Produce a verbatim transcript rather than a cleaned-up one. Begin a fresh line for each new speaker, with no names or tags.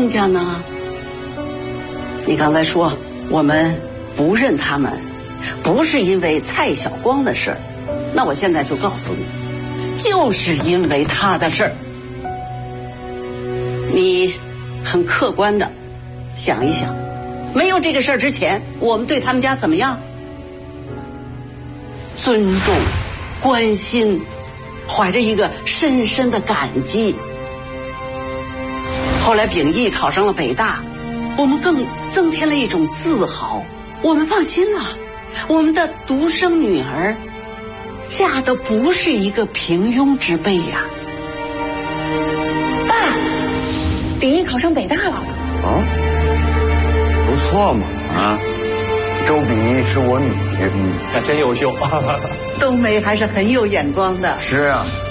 家呢？你刚才说我们不认他们，不是因为蔡晓光的事儿，那我现在就告诉你，就是因为他的事儿。你很客观的想一想，没有这个事儿之前，我们对他们家怎么样？尊重、关心，怀着一个深深的感激。后来秉义考上了北大，我们更增添了一种自豪，我们放心了，我们的独生女儿嫁的不是一个平庸之辈呀。
爸，秉义考上北大了。
啊，不错嘛啊！周秉义是我女婿，
嗯，那真优秀。
冬梅还是很有眼光的。
是啊。